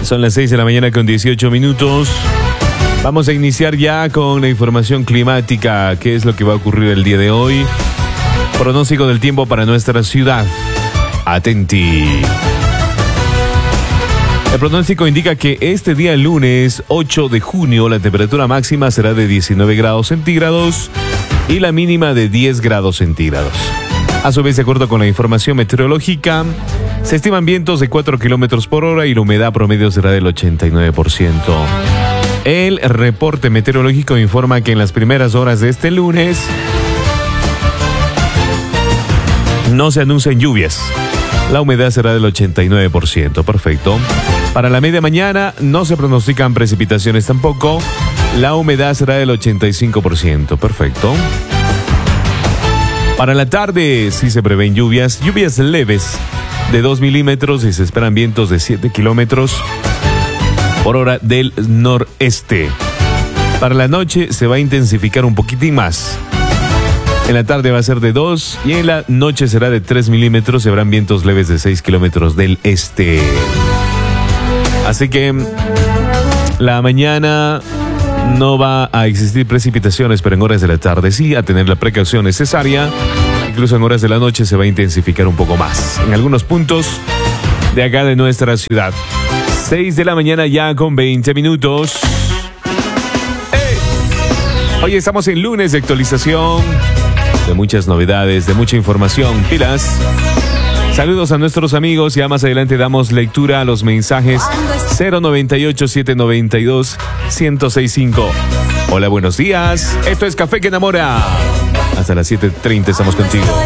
Son las 6 de la mañana con 18 minutos. Vamos a iniciar ya con la información climática. ¿Qué es lo que va a ocurrir el día de hoy? Pronóstico del tiempo para nuestra ciudad. Atenti. El pronóstico indica que este día lunes 8 de junio la temperatura máxima será de 19 grados centígrados y la mínima de 10 grados centígrados. A su vez, de acuerdo con la información meteorológica, se estiman vientos de 4 kilómetros por hora y la humedad promedio será del 89%. El reporte meteorológico informa que en las primeras horas de este lunes no se anuncian lluvias. La humedad será del 89%. Perfecto. Para la media mañana no se pronostican precipitaciones tampoco. La humedad será del 85%. Perfecto. Para la tarde sí se prevén lluvias leves de 2 milímetros y se esperan vientos de 7 kilómetros por hora del noreste. Para la noche se va a intensificar un poquitín más. En la tarde va a ser de 2 y en la noche será de 3 milímetros. Se habrán vientos leves de 6 kilómetros del este. Así que la mañana no va a existir precipitaciones, pero en horas de la tarde sí, a tener la precaución necesaria. Incluso en horas de la noche se va a intensificar un poco más en algunos puntos de acá de nuestra ciudad. 6 de la mañana ya con 20 minutos. ¡Hey! Hoy estamos en lunes de actualización, de muchas novedades, de mucha información. Pilas. Saludos a nuestros amigos. Ya más adelante damos lectura a los mensajes 098-792-1065. Hola, buenos días. Esto es Café que Enamora. Hasta las 7:30 estamos contigo.